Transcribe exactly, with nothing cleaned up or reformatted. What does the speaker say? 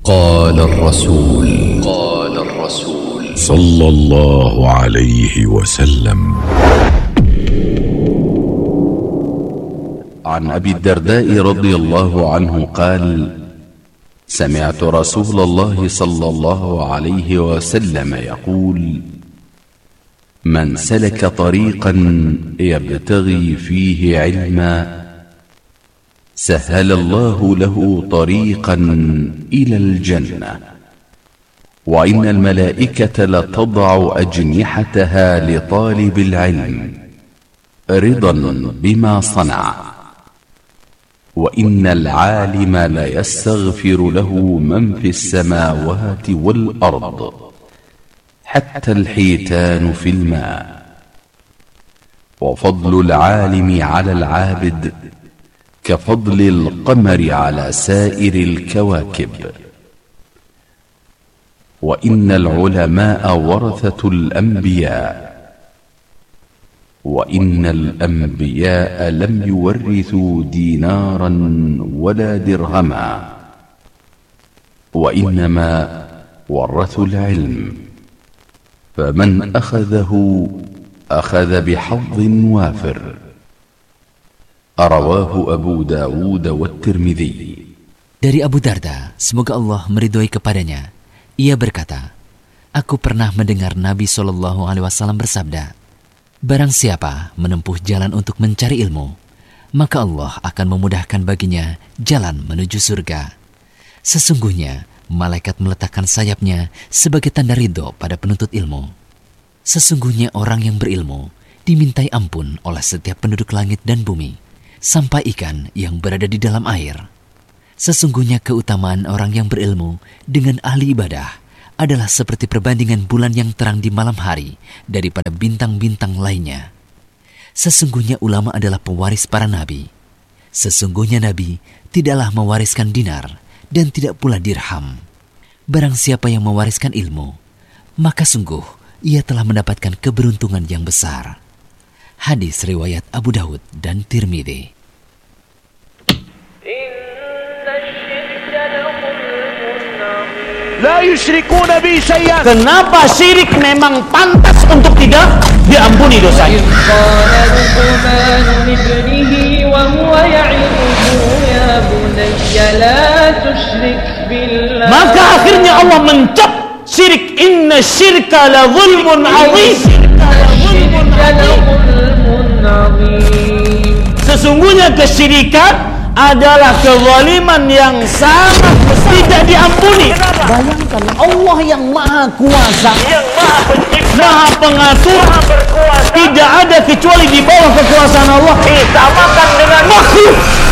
قال الرسول قال الرسول صلى الله عليه وسلم. عن أبي الدرداء رضي الله عنه قال: سمعت رسول الله صلى الله عليه وسلم يقول: من سلك طريقا يبتغي فيه علما سهل الله له طريقا إلى الجنة، وإن الملائكة لتضع أجنحتها لطالب العلم رضا بما صنع، وإن العالم ليستغفر له من في السماوات والأرض حتى الحيتان في الماء، وفضل العالم على العابد كفضل القمر على سائر الكواكب، وإن العلماء ورثة الأنبياء، وإن الأنبياء لم يورثوا دينارا ولا درهما، وإنما ورثوا العلم، فمن أخذه أخذ بحظ وافر. رواه أبو داود والترمذي. Dari Abu Darda, semoga Allah meridhoi kepadanya, ia berkata, aku pernah mendengar Nabi shallallahu alaihi wasallam bersabda, barang siapa menempuh jalan untuk mencari ilmu, maka Allah akan memudahkan baginya jalan menuju surga. Sesungguhnya malaikat meletakkan sayapnya sebagai tanda ridho pada penuntut ilmu. Sesungguhnya orang yang berilmu dimintai ampun oleh setiap penduduk langit dan bumi, sampai ikan yang berada di dalam air. Sesungguhnya keutamaan orang yang berilmu dengan ahli ibadah adalah seperti perbandingan bulan yang terang di malam hari daripada bintang-bintang lainnya. Sesungguhnya ulama adalah pewaris para nabi. Sesungguhnya nabi tidaklah mewariskan dinar dan tidak pula dirham. Barang siapa yang mewariskan ilmu, maka sungguh ia telah mendapatkan keberuntungan yang besar. Hadis riwayat Abu Dawud dan Tirmidzi. La yusyrikuna bi syai'an. Kenapa syirik memang pantas untuk tidak diampuni dosanya? Maka akhirnya Allah mencap syirik. Inna syirka la zulmun azim. Sesungguhnya kesyirikan adalah kezaliman yang sangat tidak diampuni. Bayangkan, Allah yang maha kuasa, yang maha pencipta, maha pengatur, maha berkuasa, tidak ada kecuali di bawah kekuasaan Allah. Disamakan dengan makhluk.